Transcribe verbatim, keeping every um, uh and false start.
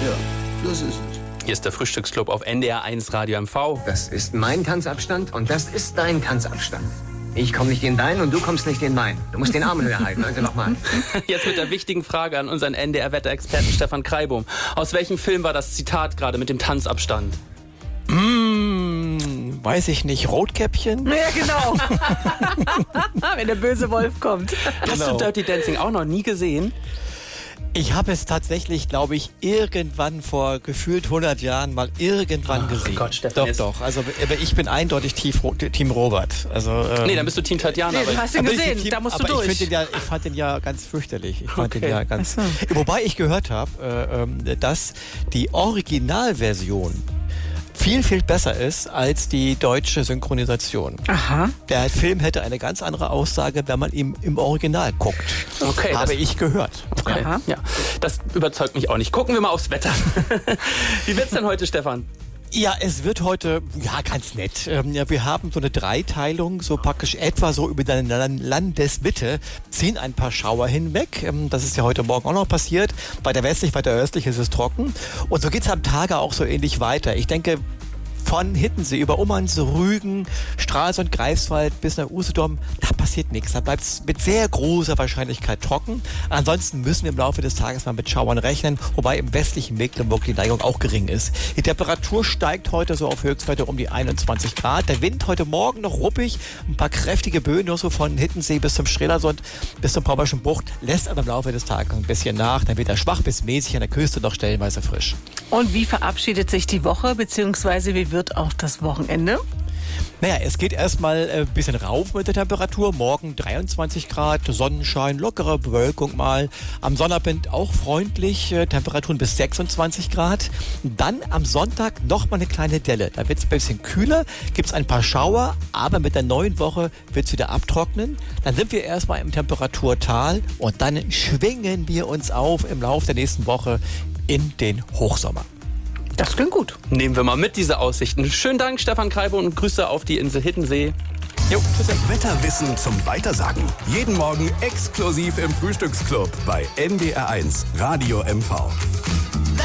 Ja, das ist es. Hier ist der Frühstücksclub auf N D R eins Radio M V. Das ist mein Tanzabstand und das ist dein Tanzabstand. Ich komme nicht in deinen und du kommst nicht in meinen. Du musst den Arm höher halten, also nochmal. Jetzt mit der wichtigen Frage an unseren N D R-Wetterexperten Stefan Kreibum. Aus welchem Film war das Zitat gerade mit dem Tanzabstand? Mmh, weiß ich nicht, Rotkäppchen? Ja, genau. Wenn der böse Wolf kommt. Hast Genau. du Dirty Dancing auch noch nie gesehen? Ich habe es tatsächlich, glaube ich, irgendwann vor gefühlt hundert Jahren mal irgendwann Ach gesehen. Gott, Stefan, doch, jetzt- doch. Also aber ich bin eindeutig Team, Team Robert. Also, ähm, Nee, dann bist du Team Tatjana. Nee, du aber- hast ihn aber ich gesehen, bin Team- da musst du aber durch. Ich, find den ja, ich fand den ja ganz fürchterlich. Ich fand Okay. den ja ganz. Ach so. Wobei ich gehört habe, äh, ähm, dass die Originalversion viel, viel besser ist als die deutsche Synchronisation. Aha. Der Film hätte eine ganz andere Aussage, wenn man ihn im Original guckt. Okay, Habe das- ich gehört. Okay, Aha. ja. Das überzeugt mich auch nicht. Gucken wir mal aufs Wetter. Wie wird's denn heute, Stefan? Ja, es wird heute, ja, ganz nett. Ähm, ja, wir haben so eine Dreiteilung, so praktisch etwa so über die Landesmitte ziehen ein paar Schauer hinweg. Ähm, das ist ja heute Morgen auch noch passiert. Weiter westlich, weiter östlich ist es trocken. Und so geht's am Tage auch so ähnlich weiter. Ich denke, von Hittensee über Ummanz, Rügen, Stralsund, Greifswald bis nach Usedom, da passiert nichts. Da bleibt es mit sehr großer Wahrscheinlichkeit trocken. Ansonsten müssen wir im Laufe des Tages mal mit Schauern rechnen, wobei im westlichen Mecklenburg die Neigung auch gering ist. Die Temperatur steigt heute so auf Höchstwerte um die einundzwanzig Grad. Der Wind heute Morgen noch ruppig, ein paar kräftige Böen nur so von Hittensee bis zum Strelasund, bis zum Pommerschen Bucht, lässt aber im Laufe des Tages ein bisschen nach. Dann wird er schwach bis mäßig, an der Küste noch stellenweise frisch. Und wie verabschiedet sich die Woche, beziehungsweise wie wird auch das Wochenende? Naja, es geht erstmal ein bisschen rauf mit der Temperatur. Morgen dreiundzwanzig Grad, Sonnenschein, lockere Bewölkung mal. Am Sonnabend auch freundlich, äh, Temperaturen bis sechsundzwanzig Grad. Dann am Sonntag nochmal eine kleine Delle. Da wird es ein bisschen kühler, gibt es ein paar Schauer, aber mit der neuen Woche wird es wieder abtrocknen. Dann sind wir erstmal im Temperaturtal und dann schwingen wir uns auf im Laufe der nächsten Woche in den Hochsommer. Das klingt gut. Nehmen wir mal mit, diese Aussichten. Schönen Dank, Stefan Kreibum, und Grüße auf die Insel Hittensee. Jo, tschüss. Wetterwissen zum Weitersagen. Jeden Morgen exklusiv im Frühstücksclub bei N D R eins Radio M V.